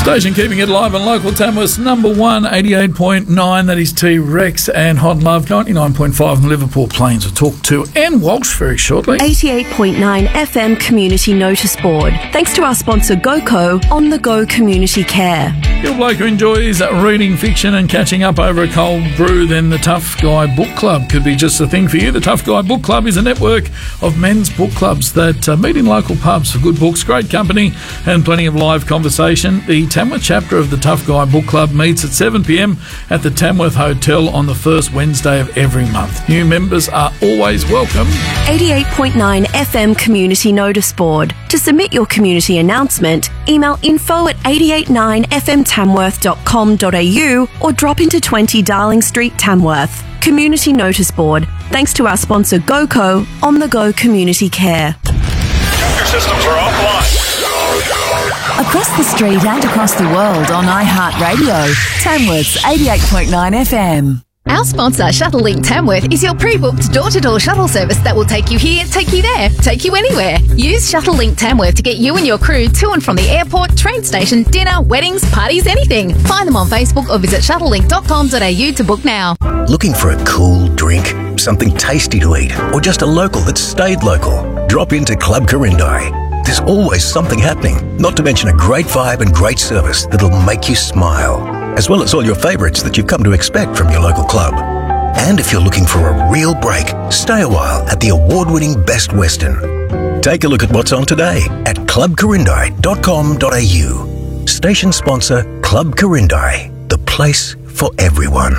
Station keeping it live on local Tamworth's number one, 88.9. That is T-Rex and Hot Love, 99.5 in Liverpool Plains. We'll talk to Anne Walsh very shortly. 88.9 FM Community Notice Board. Thanks to our sponsor GoCo, On The Go Community Care. Your bloke who enjoys reading fiction and catching up over a cold brew, then the Tough Guy Book Club could be just the thing for you. The Tough Guy Book Club is a network of men's book clubs that meet in local pubs for good books, great company and plenty of live conversation. The Tamworth chapter of the Tough Guy Book Club meets at 7 p.m. at the Tamworth Hotel on the first Wednesday of every month. New members are always welcome. 88.9 FM Community Notice Board. To submit your community announcement, email info@889fmtamworth.com.au or drop into 20 Darling Street, Tamworth. Community Notice Board. Thanks to our sponsor GoCo, On The Go Community Care. Your systems are offline. Across the street and across the world on iHeartRadio, Tamworth's 88.9 FM. Our sponsor, Shuttlelink Tamworth, is your pre-booked door-to-door shuttle service that will take you here, take you there, take you anywhere. Use Shuttlelink Tamworth to get you and your crew to and from the airport, train station, dinner, weddings, parties, anything. Find them on Facebook or visit shuttlelink.com.au to book now. Looking for a cool drink, something tasty to eat, or just a local that stayed local? Drop into Club Corindai. There's always something happening, not to mention a great vibe and great service that'll make you smile, as well as all your favourites that you've come to expect from your local club. And if you're looking for a real break, stay a while at the award-winning Best Western. Take a look at what's on today at clubcorindai.com.au. Station sponsor Club Corindai, the place for everyone.